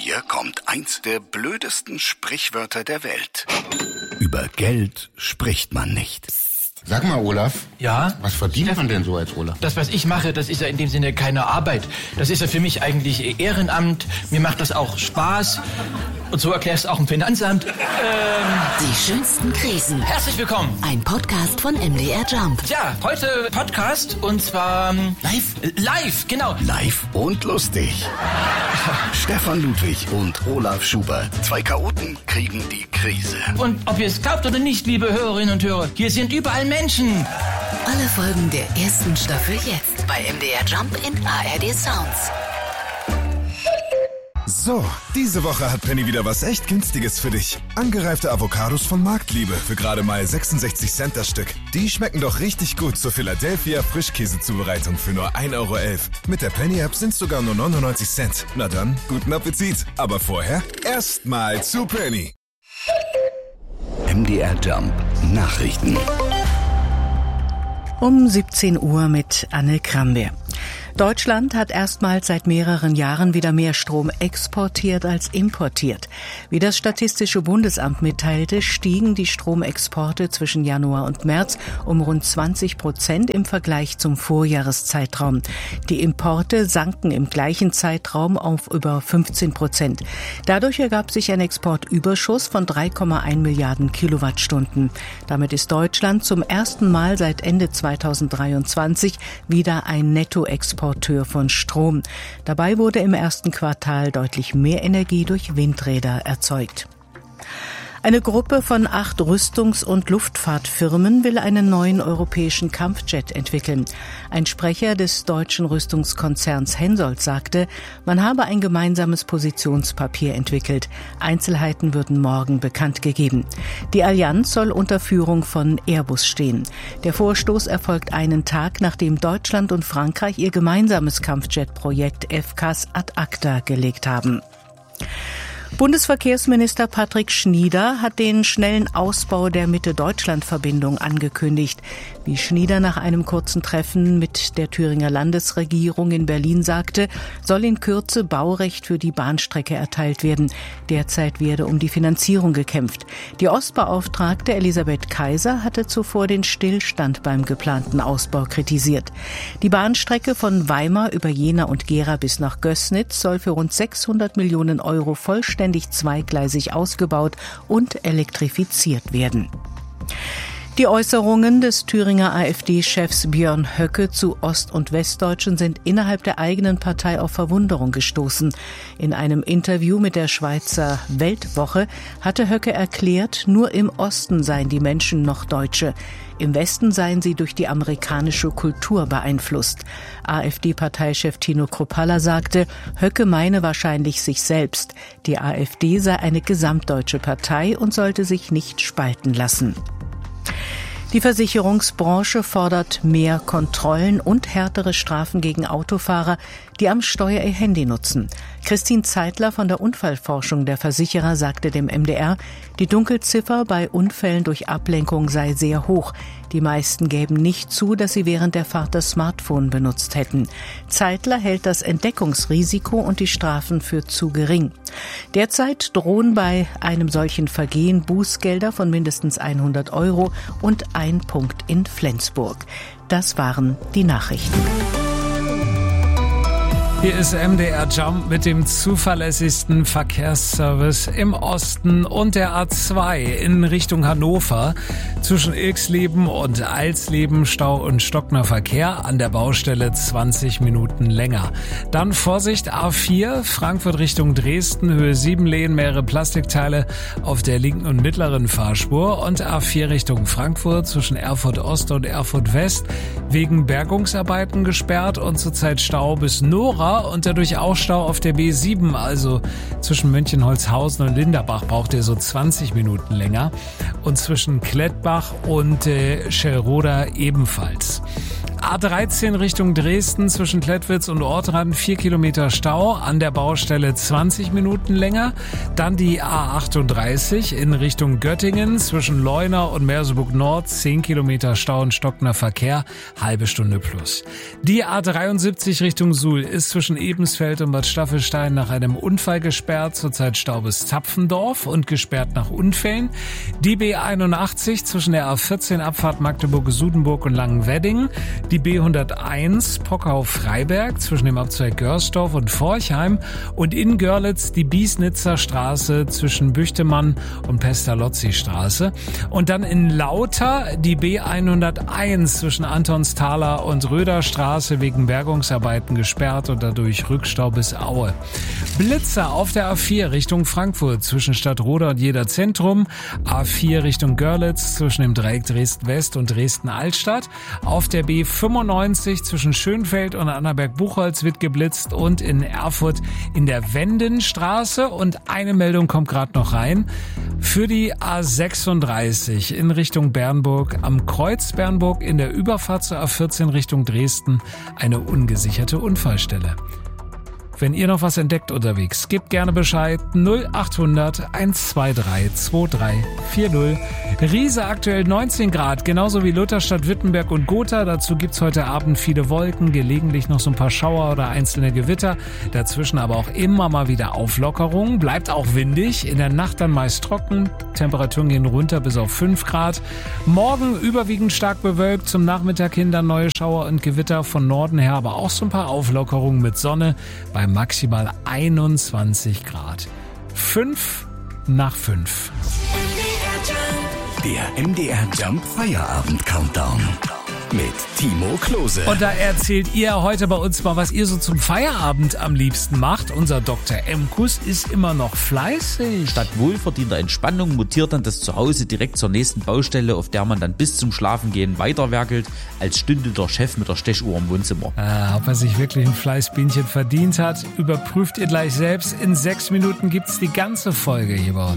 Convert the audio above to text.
hier kommt eins der blödesten Sprichwörter der Welt. Über Geld spricht man nicht. Sag mal, Olaf. Ja? Was verdient man denn so als Olaf? Das, was ich mache, das ist ja in dem Sinne keine Arbeit. Das ist ja für mich eigentlich Ehrenamt. Mir macht das auch Spaß. Und so erklärst du auch im Finanzamt. Die schönsten Krisen. Herzlich willkommen. Ein Podcast von MDR Jump. Ja, heute Podcast und zwar... Live, genau. Live und lustig. Stefan Ludwig und Olaf Schubert. Zwei Chaoten kriegen die Krise. Und ob ihr es glaubt oder nicht, liebe Hörerinnen und Hörer, hier sind überall Menschen. Alle Folgen der ersten Staffel jetzt bei MDR Jump in ARD Sounds. So, diese Woche hat Penny wieder was echt Günstiges für dich. Angereifte Avocados von Marktliebe für gerade mal 66 Cent das Stück. Die schmecken doch richtig gut zur Philadelphia Frischkäsezubereitung für nur 1,11 Euro. Mit der Penny-App sind es sogar nur 99 Cent. Na dann, guten Appetit. Aber vorher erstmal zu Penny. MDR Jump Nachrichten. Um 17 Uhr mit Anne Krambeer. Deutschland hat erstmals seit mehreren Jahren wieder mehr Strom exportiert als importiert. Wie das Statistische Bundesamt mitteilte, stiegen die Stromexporte zwischen Januar und März um rund 20% im Vergleich zum Vorjahreszeitraum. Die Importe sanken im gleichen Zeitraum auf über 15%. Dadurch ergab sich ein Exportüberschuss von 3,1 Milliarden Kilowattstunden. Damit ist Deutschland zum ersten Mal seit Ende 2023 wieder ein Nettoexporteur von Strom. Dabei wurde im ersten Quartal deutlich mehr Energie durch Windräder erzeugt. Eine Gruppe von 8 Rüstungs- und Luftfahrtfirmen will einen neuen europäischen Kampfjet entwickeln. Ein Sprecher des deutschen Rüstungskonzerns Hensoldt sagte, man habe ein gemeinsames Positionspapier entwickelt. Einzelheiten würden morgen bekannt gegeben. Die Allianz soll unter Führung von Airbus stehen. Der Vorstoß erfolgt einen Tag, nachdem Deutschland und Frankreich ihr gemeinsames Kampfjet-Projekt FCAS ad acta gelegt haben. Bundesverkehrsminister Patrick Schnieder hat den schnellen Ausbau der Mitte-Deutschland-Verbindung angekündigt. Wie Schnieder nach einem kurzen Treffen mit der Thüringer Landesregierung in Berlin sagte, soll in Kürze Baurecht für die Bahnstrecke erteilt werden. Derzeit werde um die Finanzierung gekämpft. Die Ostbeauftragte Elisabeth Kaiser hatte zuvor den Stillstand beim geplanten Ausbau kritisiert. Die Bahnstrecke von Weimar über Jena und Gera bis nach Gößnitz soll für rund 600 Millionen Euro vollständig zweigleisig ausgebaut und elektrifiziert werden. Die Äußerungen des Thüringer AfD-Chefs Björn Höcke zu Ost- und Westdeutschen sind innerhalb der eigenen Partei auf Verwunderung gestoßen. In einem Interview mit der Schweizer Weltwoche hatte Höcke erklärt, nur im Osten seien die Menschen noch Deutsche. Im Westen seien sie durch die amerikanische Kultur beeinflusst. AfD-Parteichef Tino Kruppalla sagte, Höcke meine wahrscheinlich sich selbst. Die AfD sei eine gesamtdeutsche Partei und sollte sich nicht spalten lassen. Die Versicherungsbranche fordert mehr Kontrollen und härtere Strafen gegen Autofahrer, die am Steuer ihr Handy nutzen. Christine Zeitler von der Unfallforschung der Versicherer sagte dem MDR, die Dunkelziffer bei Unfällen durch Ablenkung sei sehr hoch. Die meisten gäben nicht zu, dass sie während der Fahrt das Smartphone benutzt hätten. Zeitler hält das Entdeckungsrisiko und die Strafen für zu gering. Derzeit drohen bei einem solchen Vergehen Bußgelder von mindestens 100 Euro und 1 Punkt in Flensburg. Das waren die Nachrichten. Hier ist MDR Jump mit dem zuverlässigsten Verkehrsservice im Osten und der A2 in Richtung Hannover. Zwischen Ilksleben und Alsleben Stau und stockender Verkehr, an der Baustelle 20 Minuten länger. Dann Vorsicht, A4, Frankfurt Richtung Dresden, Höhe 7 Lehen, mehrere Plastikteile auf der linken und mittleren Fahrspur, und A4 Richtung Frankfurt zwischen Erfurt Ost und Erfurt West wegen Bergungsarbeiten gesperrt und zurzeit Stau bis Nora und dadurch auch Stau auf der B7, also zwischen München-Holzhausen und Linderbach braucht ihr so 20 Minuten länger und zwischen Klettbach und Schellroda ebenfalls. A13 Richtung Dresden zwischen Klettwitz und Ortrand 4 Kilometer Stau, an der Baustelle 20 Minuten länger. Dann die A38 in Richtung Göttingen zwischen Leuna und Merseburg Nord 10 Kilometer Stau und stockender Verkehr, halbe Stunde plus. Die A73 Richtung Suhl ist zwischen Ebensfeld und Bad Staffelstein nach einem Unfall gesperrt, zurzeit Stau bis Zapfendorf und gesperrt nach Unfällen. Die B81 zwischen der A14 Abfahrt Magdeburg-Sudenburg und Langenwedding. Die B101 Pockau-Freiberg zwischen dem Abzweig Görsdorf und Forchheim und in Görlitz die Biesnitzer Straße zwischen Büchtemann und Pestalozzi-Straße. Und dann in Lauter die B101 zwischen Antonsthaler und Röderstraße wegen Bergungsarbeiten gesperrt und dadurch Rückstau bis Aue. Blitzer auf der A4 Richtung Frankfurt zwischen Stadtroda und Jeder Zentrum. A4 Richtung Görlitz zwischen dem Dreieck Dresden-West und Dresden-Altstadt. Auf der B95 zwischen Schönfeld und Annaberg-Buchholz wird geblitzt und in Erfurt in der Wendenstraße. Und eine Meldung kommt gerade noch rein. Für die A36 in Richtung Bernburg am Kreuz Bernburg in der Überfahrt zur A14 Richtung Dresden eine ungesicherte Unfallstelle. Wenn ihr noch was entdeckt unterwegs, gebt gerne Bescheid. 0800 123 2340. Riese aktuell 19 Grad, genauso wie Lutherstadt, Wittenberg und Gotha. Dazu gibt's heute Abend viele Wolken, gelegentlich noch so ein paar Schauer oder einzelne Gewitter. Dazwischen aber auch immer mal wieder Auflockerungen. Bleibt auch windig, in der Nacht dann meist trocken. Temperaturen gehen runter bis auf 5 Grad. Morgen überwiegend stark bewölkt, zum Nachmittag hin dann neue Schauer und Gewitter von Norden her, aber auch so ein paar Auflockerungen mit Sonne bei maximal 21 Grad. 5 nach 5. Der MDR Jump Feierabend Countdown mit Timo Klose. Und da erzählt ihr heute bei uns mal, was ihr so zum Feierabend am liebsten macht. Unser Dr. Emkus ist immer noch fleißig. Statt wohlverdienter Entspannung mutiert dann das Zuhause direkt zur nächsten Baustelle, auf der man dann bis zum Schlafengehen weiterwerkelt, als stünde der Chef mit der Stechuhr im Wohnzimmer. Ob er sich wirklich ein Fleißbienchen verdient hat, überprüft ihr gleich selbst. In 6 Minuten gibt's die ganze Folge hier bei uns.